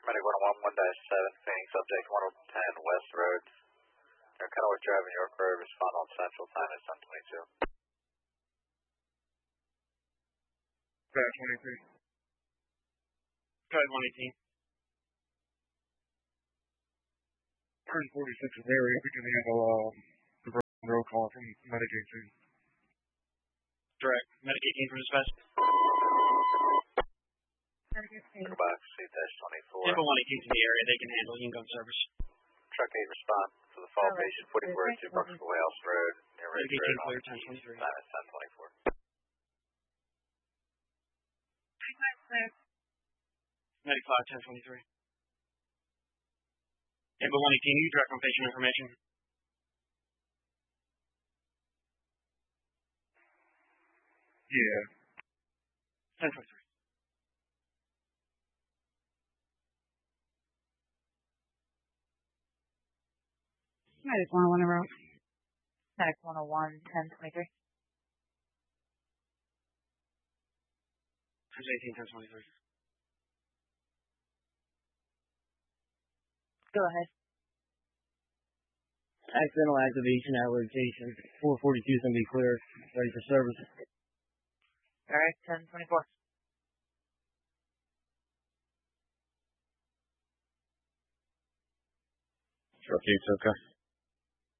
Medic 111-7, Phoenix, subject 1010 West Road. Kenilworth Drive in York Road, respond on Central, time is 10:22. Drive 23. Drive 118. 146 is the area. We can handle the roll call from Medic 18. Direct. Medic 18 from dispatch. Box C-24. Tampa 118 in the area. They can handle income service. Truck 8 respond for the fall patient 4402 Bucksville House Road near Ridge Medic 18 Road. clear, 1023. Time is 10:24. Medic 5, 1023. Tampa 118, you direct on patient information. Yeah. 1023. Medic 101 in route. Medic 101, 1023. Times 18, 1023. Go ahead. Accidental activation at location. 442 is going to be clear. Ready for service. Alright, 1024. Truck 8's okay.